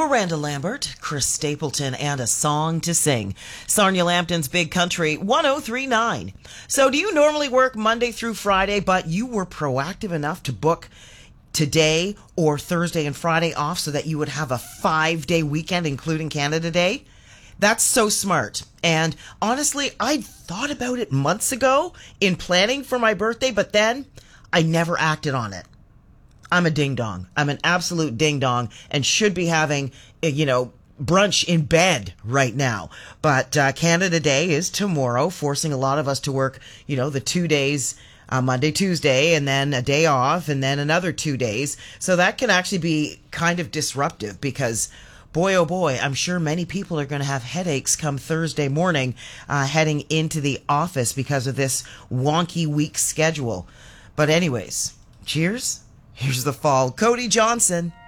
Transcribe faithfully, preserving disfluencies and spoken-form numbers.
Miranda Lambert, Chris Stapleton, and a song to sing. Sarnia Lambton's Big Country one oh three point nine. So do you normally work Monday through Friday, but you were proactive enough to book today or Thursday and Friday off so that you would have a five-day weekend, including Canada Day? That's so smart. And honestly, I'd thought about it months ago in planning for my birthday, but then I never acted on it. I'm a ding-dong. I'm an absolute ding-dong and should be having, you know, brunch in bed right now. But uh, Canada Day is tomorrow, forcing a lot of us to work, you know, the two days, uh, Monday, Tuesday, and then a day off, and then another two days. So that can actually be kind of disruptive because, boy, oh boy, I'm sure many people are going to have headaches come Thursday morning uh, heading into the office because of this wonky week schedule. But anyways, cheers. Here's the fall. Cody Johnson.